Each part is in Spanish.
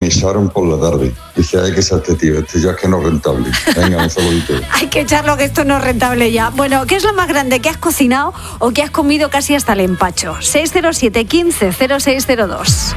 avisaron por la tarde. Dice, hay que ser este tío, ya es que no es rentable. Venga, un saludito. Hay que echarlo, que esto no es rentable ya. Bueno, ¿qué es lo más grande que has cocinado o que has comido casi hasta el empacho? 607 15 0602.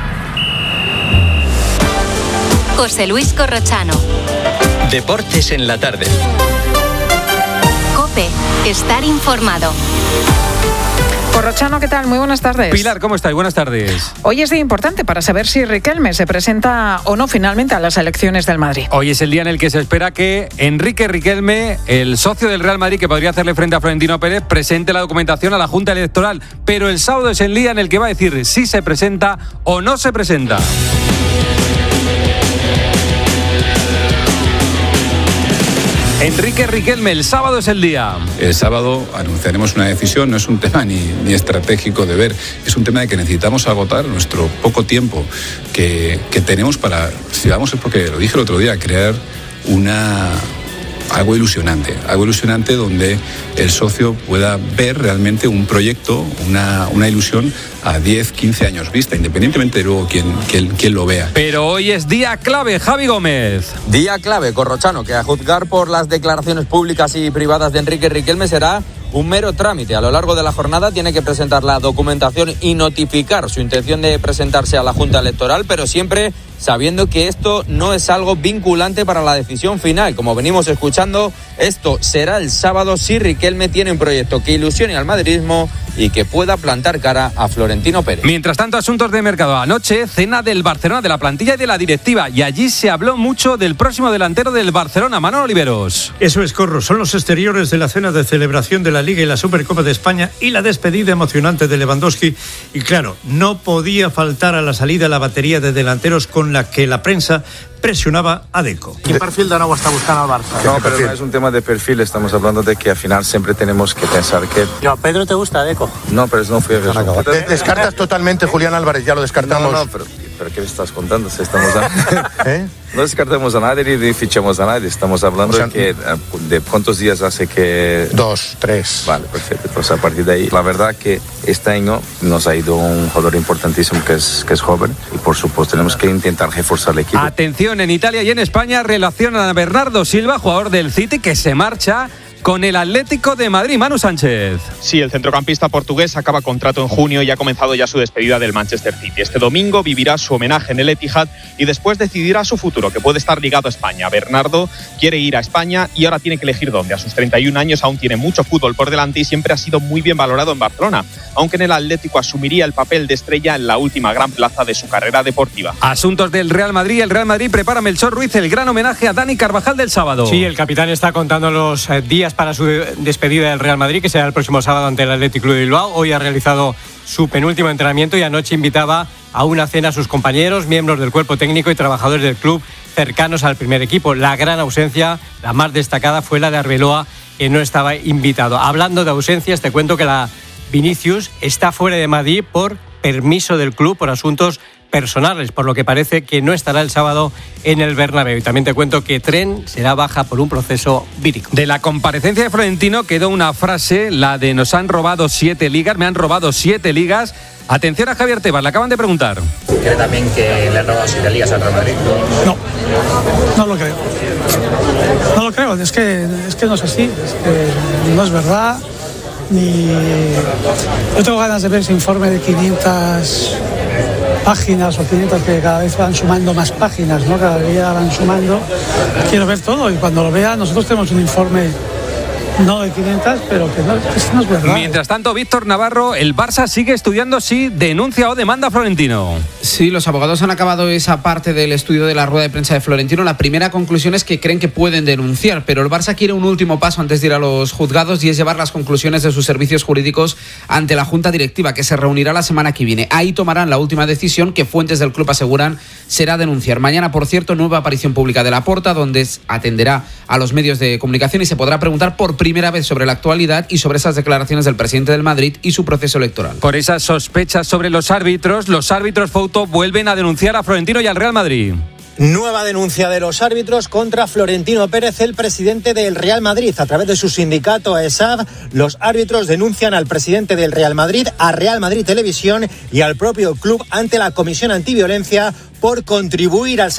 José Luis Corrochano. Deportes en la tarde. COPE. Estar informado. Corrochano, ¿qué tal? Muy buenas tardes. Pilar, ¿cómo estáis? Buenas tardes. Hoy es día importante para saber si Riquelme se presenta o no finalmente a las elecciones del Madrid. Hoy es el día en el que se espera que Enrique Riquelme, el socio del Real Madrid que podría hacerle frente a Florentino Pérez, presente la documentación a la Junta Electoral. Pero el sábado es el día en el que va a decir si se presenta o no se presenta. Enrique Riquelme, el sábado es el día. El sábado anunciaremos una decisión, no es un tema ni estratégico de ver, es un tema de que necesitamos agotar nuestro poco tiempo que tenemos para, si vamos, es porque lo dije el otro día, crear algo ilusionante donde el socio pueda ver realmente un proyecto, una ilusión a 10, 15 años vista, independientemente de luego quién lo vea. Pero hoy es día clave, Javi Gómez. Día clave, Corrochano, que a juzgar por las declaraciones públicas y privadas de Enrique Riquelme será un mero trámite. A lo largo de la jornada tiene que presentar la documentación y notificar su intención de presentarse a la Junta Electoral, pero siempre sabiendo que esto no es algo vinculante para la decisión final. Como venimos escuchando, esto será el sábado si Riquelme tiene un proyecto que ilusione al madridismo y que pueda plantar cara a Florentino Pérez. Mientras tanto, asuntos de mercado. Anoche, cena del Barcelona, de la plantilla y de la directiva, y allí se habló mucho del próximo delantero del Barcelona, Manolo Oliveros. Eso es, Corro, son los exteriores de la cena de celebración de la Liga y la Supercopa de España y la despedida emocionante de Lewandowski. Y claro, no podía faltar a la salida la batería de delanteros con la que la prensa presionaba a Deco. ¿Qué perfil de nuevo está buscando al Barça? No, pero no es un tema de perfil, estamos hablando de que al final siempre tenemos que pensar que... ¿A Pedro te gusta Deco? No, pero no fui a ver. ¿Descartas totalmente Julián Álvarez? Ya lo descartamos. No, pero ¿qué me estás contando? Si estamos No descartamos a nadie ni fichamos a nadie, estamos hablando de cuántos días hace que... 2, 3. Vale, perfecto, pues a partir de ahí, la verdad que este año nos ha ido un jugador importantísimo que es joven y por supuesto tenemos que intentar reforzar el equipo. Atención, en Italia y en España relacionan a Bernardo Silva, jugador del City, que se marcha con el Atlético de Madrid. Manu Sánchez. Sí, el centrocampista portugués acaba contrato en junio y ha comenzado ya su despedida del Manchester City. Este domingo vivirá su homenaje en el Etihad y después decidirá su futuro, que puede estar ligado a España. Bernardo quiere ir a España y ahora tiene que elegir dónde. A sus 31 años aún tiene mucho fútbol por delante y siempre ha sido muy bien valorado en Barcelona, aunque en el Atlético asumiría el papel de estrella en la última gran plaza de su carrera deportiva. Asuntos del Real Madrid. El Real Madrid prepara, Melchor Ruiz, el gran homenaje a Dani Carvajal del sábado. Sí, el capitán está contando los días para su despedida del Real Madrid, que será el próximo sábado ante el Athletic Club de Bilbao. Hoy ha realizado su penúltimo entrenamiento y anoche invitaba a una cena a sus compañeros, miembros del cuerpo técnico y trabajadores del club cercanos al primer equipo. La gran ausencia, la más destacada, fue la de Arbeloa, que no estaba invitado. Hablando de ausencias, te cuento que la Vinicius está fuera de Madrid por permiso del club, por asuntos personales, por lo que parece que no estará el sábado en el Bernabéu. Y también te cuento que Tren será baja por un proceso vírico. De la comparecencia de Florentino quedó una frase, la de nos han robado 7 ligas, me han robado 7 ligas. Atención a Javier Tebas, le acaban de preguntar. ¿Cree también que le han robado 7 ligas al Real Madrid? No lo creo. No lo creo, es que no es así, es que no es verdad. Yo tengo ganas de ver ese informe de 500 páginas o 500 que cada vez van sumando más páginas, ¿no? Cada día van sumando. Quiero ver todo y cuando lo vea, nosotros tenemos un informe no de 500, pero que no es verdad. Mientras tanto, Víctor Navarro, el Barça sigue estudiando si denuncia o demanda a Florentino. Sí, los abogados han acabado esa parte del estudio de la rueda de prensa de Florentino. La primera conclusión es que creen que pueden denunciar, pero el Barça quiere un último paso antes de ir a los juzgados y es llevar las conclusiones de sus servicios jurídicos ante la Junta Directiva, que se reunirá la semana que viene. Ahí tomarán la última decisión, que fuentes del club aseguran será denunciar. Mañana, por cierto, nueva aparición pública de Laporta, donde atenderá a los medios de comunicación y se podrá preguntar por primera vez sobre la actualidad y sobre esas declaraciones del presidente del Madrid y su proceso electoral. Por esas sospechas sobre los árbitros Fouto vuelven a denunciar a Florentino y al Real Madrid. Nueva denuncia de los árbitros contra Florentino Pérez, el presidente del Real Madrid. A través de su sindicato ESAV, los árbitros denuncian al presidente del Real Madrid, a Real Madrid Televisión y al propio club ante la Comisión Antiviolencia por contribuir al